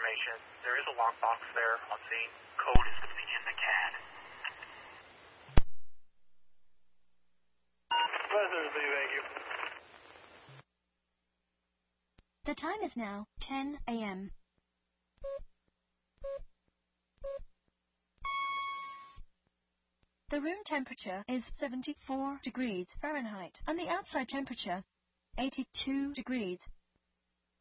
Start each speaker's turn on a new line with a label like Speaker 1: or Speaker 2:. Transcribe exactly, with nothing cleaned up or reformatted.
Speaker 1: information. There is a lockbox there on scene. Code is going to be in the C A D. Thank you.
Speaker 2: The time is now ten A M The room temperature is seventy-four degrees Fahrenheit and the outside temperature eighty-two degrees